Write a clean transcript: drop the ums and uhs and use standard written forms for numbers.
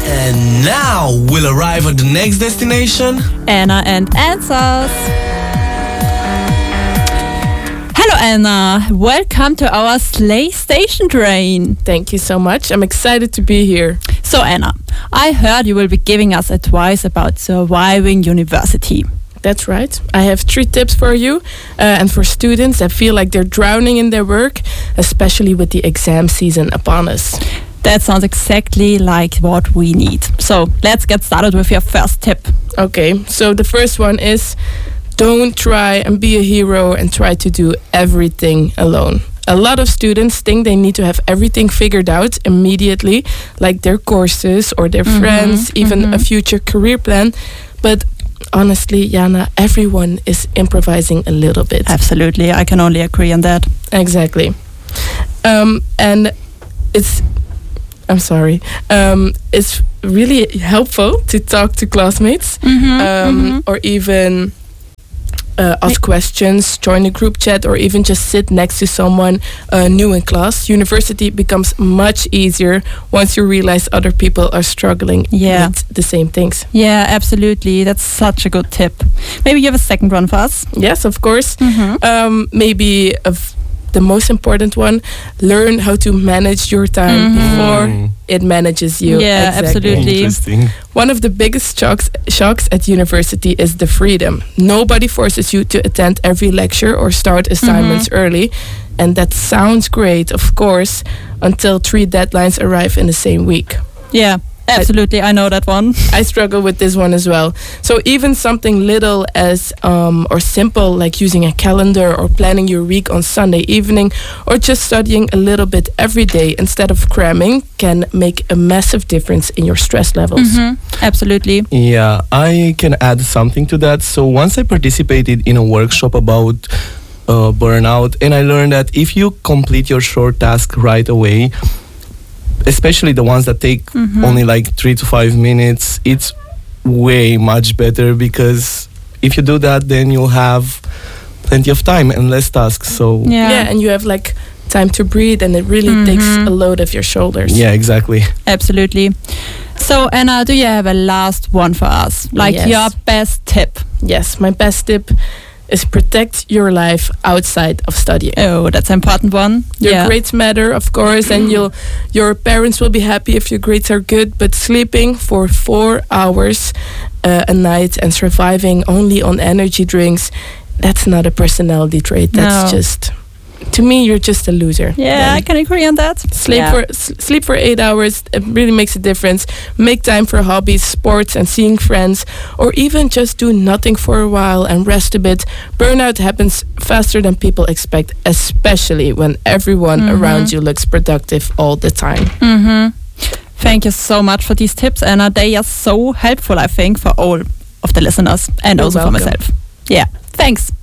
And now we'll arrive at the next destination. Anna and Answers. Hello Anna, welcome to our Slay Station train. Thank you so much. I'm excited to be here. So Anna, I heard you will be giving us advice about surviving university. That's right. I have 3 tips for you and for students that feel like they're drowning in their work, especially with the exam season upon us. That sounds exactly like what we need. So let's get started with your first tip. Okay, so the first one is don't try and be a hero and try to do everything alone. A lot of students think they need to have everything figured out immediately, like their courses or their friends, even a future career plan. But honestly, Jana, everyone is improvising a little bit. Absolutely, I can only agree on that. Exactly. And it's really helpful to talk to classmates or even ask questions, join a group chat, or even just sit next to someone new in class. University becomes much easier once you realize other people are struggling with the same things. Yeah, absolutely. That's such a good tip. Maybe you have a second one for us? Yes, of course. Maybe the most important one, learn how to manage your time before it manages you. Yeah, absolutely. Interesting. One of the biggest shocks at university is the freedom. Nobody forces you to attend every lecture or start assignments early. And that sounds great, of course, until 3 deadlines arrive in the same week. Yeah. Absolutely, I know that one. I struggle with this one as well. So even something little as or simple like using a calendar or planning your week on Sunday evening or just studying a little bit every day instead of cramming can make a massive difference in your stress levels. Absolutely. Yeah, I can add something to that. So once I participated in a workshop about burnout, and I learned that if you complete your short task right away, especially the ones that take only like 3 to 5 minutes, it's way much better, because if you do that, then you'll have plenty of time and less tasks. So yeah, and you have like time to breathe, and it really takes a load off your shoulders. Yeah, exactly. Absolutely. So Anna, do you have a last one for us? Like your best tip? Yes, my best tip is protect your life outside of studying. Oh, that's an important one. Your grades matter, of course, and your parents will be happy if your grades are good, but sleeping for 4 hours a night and surviving only on energy drinks, that's not a personality trait. That's just... To me, you're just a loser. Yeah, I can agree on that. Sleep for 8 hours. It really makes a difference. Make time for hobbies, sports, and seeing friends, or even just do nothing for a while and rest a bit. Burnout happens faster than people expect, especially when everyone around you looks productive all the time. Thank you so much for these tips, Anna. They are so helpful, I think, for all of the listeners and also for myself. Yeah, thanks.